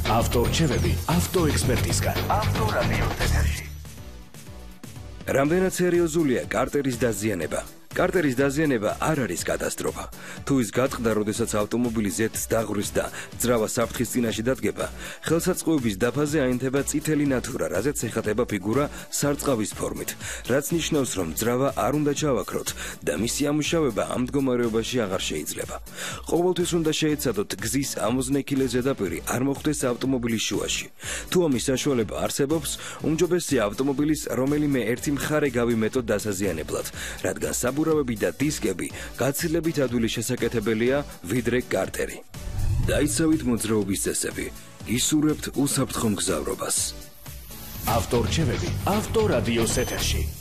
ავტორჩევები ავტოექსპერტისგან. ავტორადიოს ეთერში. რამდენად სერიოზულია კარტერის დაზიანება? კარტერის დაზიანება არ არის კატასტროფა. თუ ის გატყდა, როდესაც ავტომობილი ზეთს დაღვრს და ძრავა საფრთხის წინაშე დადგება, ხელსაწყოების დაფაზე აინთება წითელი ნათურა, რაზეც ეხატება ფიგურა სარწყავის ფორმით, რაც ნიშნავს, რომ ძრავა არ უნდა ჩავაქროთ და მისი ამუშავება ამ მდგომარეობაში აღარ შეიძლება. ყოველთვის უნდა შეეცადოთ გზის ამოზნექილე ზედაპირი არ მოხვდეს ავტომობილის შუაში. თუ ამის საშუალება არსებობს, უმჯობესია ავტომობილის რომელიმე ერთი მხარე გავიმეტოთ დასაზიანებლად, რადგან საბურავები და დისკები გაცილებით ადვილი შესაკეთებელია ვიდრე კარტერი. დაიცავით მოძრაობის წესები, ისურვებთ უსაფრთხო მგზავრობას. ავტორჩევები ავტორადიოს ეთერში.